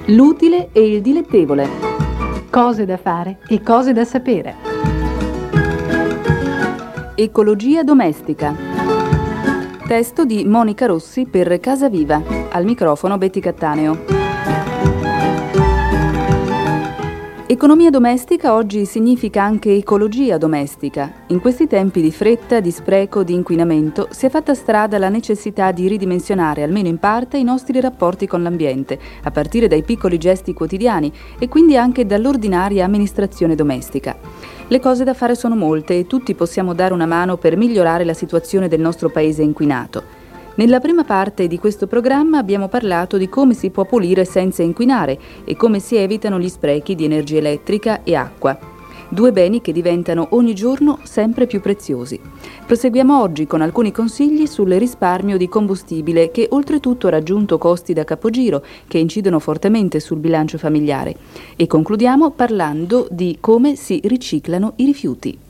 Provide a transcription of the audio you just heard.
L'utile e il dilettevole. Cose da fare e cose da sapere. Ecologia domestica. Testo di Monica Rossi per Casa Viva. Al microfono Betty Cattaneo. Economia domestica oggi significa anche ecologia domestica. In questi tempi di fretta, di spreco, di inquinamento, si è fatta strada la necessità di ridimensionare, almeno in parte, i nostri rapporti con l'ambiente, a partire dai piccoli gesti quotidiani e quindi anche dall'ordinaria amministrazione domestica. Le cose da fare sono molte e tutti possiamo dare una mano per migliorare la situazione del nostro paese inquinato. Nella prima parte di questo programma abbiamo parlato di come si può pulire senza inquinare e come si evitano gli sprechi di energia elettrica e acqua. Due beni che diventano ogni giorno sempre più preziosi. Proseguiamo oggi con alcuni consigli sul risparmio di combustibile che oltretutto ha raggiunto costi da capogiro che incidono fortemente sul bilancio familiare. E concludiamo parlando di come si riciclano i rifiuti.